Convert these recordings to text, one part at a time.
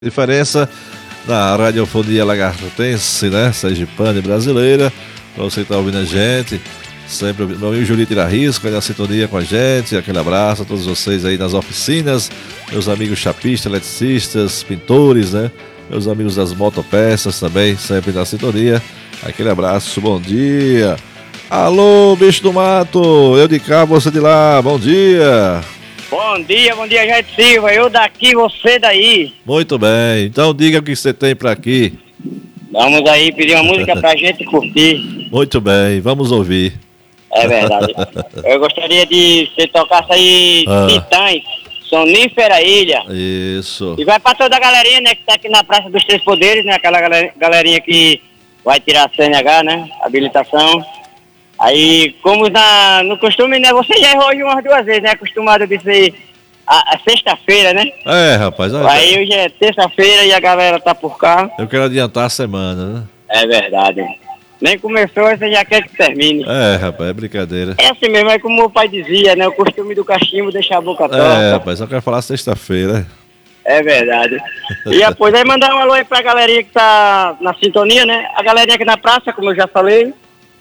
Diferença na radiofonia lagartense, né? Sergipana e brasileira. Pra você que tá ouvindo a gente, sempre meu amigo Julito Irarisco aí na sintonia com a gente. Aquele abraço a todos vocês aí nas oficinas, meus amigos chapistas, eletricistas, pintores, né? Meus amigos das motopeças também, sempre na sintonia. Aquele abraço, bom dia. Alô, bicho do mato, eu de cá, você de lá, bom dia. Bom dia, Jair Silva. Eu daqui, você daí. Muito bem, então diga o que você tem pra aqui. Vamos aí pedir uma música pra gente curtir. Muito bem, vamos ouvir. É verdade. Eu gostaria de você tocasse aí Titãs, Sonífera Ilha. Isso. E vai pra toda a galerinha, né, que tá aqui na Praça dos Três Poderes, né, aquela galerinha que vai tirar a CNH, né, habilitação. Aí, como no costume, né, você já errou hoje umas duas vezes, né, acostumado de ser a sexta-feira, né? É, rapaz. Aí hoje é terça-feira e a galera tá por cá. Eu quero adiantar a semana, né? É verdade. Nem começou, você já quer que termine. É, rapaz, é brincadeira. É assim mesmo, é como o pai dizia, né, o costume do cachimbo deixar a boca torta. É, rapaz, só quero falar sexta-feira. É verdade. E depois aí mandar um alô aí pra galerinha que tá na sintonia, né? A galerinha aqui na praça, como eu já falei.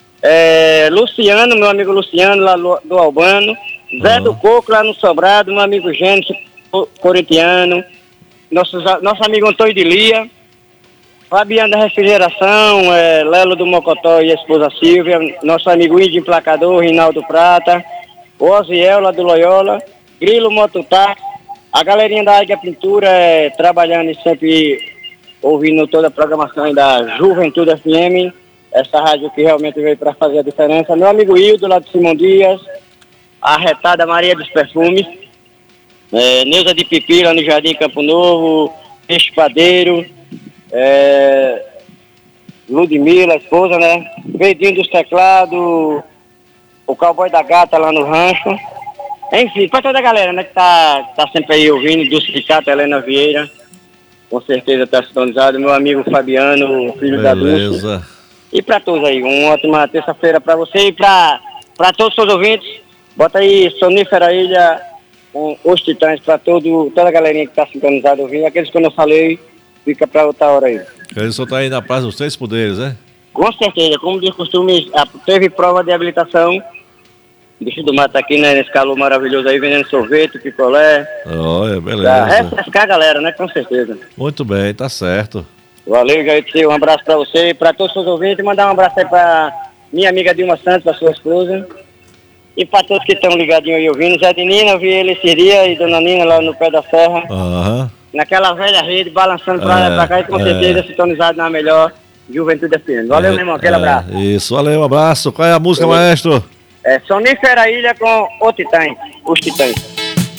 Luciano, meu amigo Luciano, lá do Albano. Zé do Coco, lá no Sobrado. Meu amigo Gênesis, corintiano. Nosso amigo Antônio de Lia. Fabiano da Refrigeração. Lelo do Mocotó e a esposa Silvia. Nosso amigo Índio Emplacador, Rinaldo Prata. Oziel, lá do Loyola. Grilo Motutá. A galerinha da Águia Pintura trabalhando e sempre ouvindo toda a programação da Juventude FM. Essa rádio que realmente veio para fazer a diferença. Meu amigo Hildo, lá de Simão Dias. A Retada Maria dos Perfumes. Neuza de Pipi, lá no Jardim Campo Novo. Peixe Padeiro. Ludmila, a esposa, né? Verdinho dos Teclados. O Cowboy da Gata lá no Rancho. Enfim, para toda a galera, né? Que tá sempre aí ouvindo. Do Sindicato Helena Vieira. Com certeza tá sintonizado. Meu amigo Fabiano, filho da Dulce. E para todos aí, uma ótima terça-feira para você e para todos os seus ouvintes. Bota aí Sonífera Ilha, com os Titãs, para toda a galerinha que está sintonizada ouvindo. Aqueles que eu não falei, fica para outra hora aí. Ele só tá aí na Praça dos Três Poderes, né? Com certeza, como de costume, teve prova de habilitação. Bicho do mato aqui, né, nesse calor maravilhoso aí, vendendo sorvete, picolé. Olha, beleza. Pra refrescar a galera, né, com certeza. Muito bem, tá certo. Valeu, Jair, um abraço pra você e pra todos os seus ouvintes. Mandar um abraço aí pra minha amiga Dilma Santos, a sua esposa. E pra todos que estão ligadinhos aí ouvindo. Zé de Nina, eu vi ele esse dia e Dona Nina lá no pé da serra. Naquela velha rede, balançando pra lá e pra cá e com certeza sintonizado na melhor Juventude FM. Valeu, meu irmão, aquele abraço. Isso, valeu, um abraço. Qual é a música, maestro? Sonífera Ilha com os Titãs.